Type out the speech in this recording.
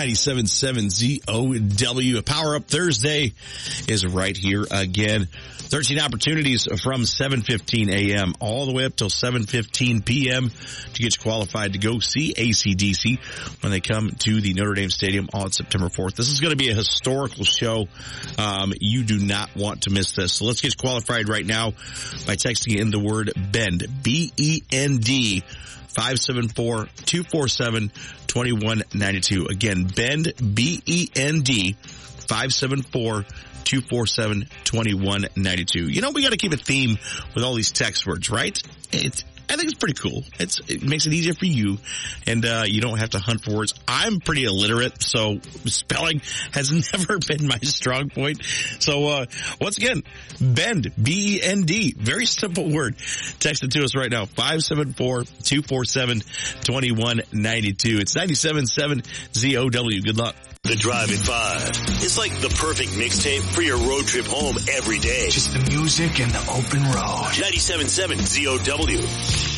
97.7 ZOW. A Power Up Thursday is right here again. 13 opportunities from 7:15 a.m. all the way up till 7:15 p.m. to get you qualified to go see AC/DC when they come to the Notre Dame Stadium on September 4th. This is going to be a historical show. You do not want to miss this. So let's get you qualified right now by texting in the word BEND, B-E-N-D, 574-247-2192. Again, BEND, B-E-N-D, 574-247-2192. You know, we got to keep a theme with all these text words, right? I think it's pretty cool. It makes it easier for you, and you don't have to hunt for words. I'm pretty illiterate, so spelling has never been my strong point. So once again, BEND, B-E-N-D, very simple word. Text it to us right now, 574-247-2192. It's 97.7 ZOW. Good luck. The Drive at 5 is like the perfect mixtape for your road trip home every day. Just the music and the open road. 97.7 ZOW.